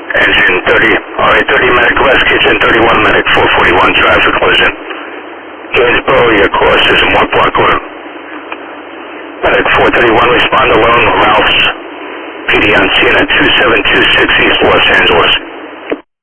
Engine 30, alright, 30 medic West Kitchen, 31 medic 441 traffic collision. Gainsborough, your course is in 1 block order. Medic 431, respond alone, Ralph's PD on scene at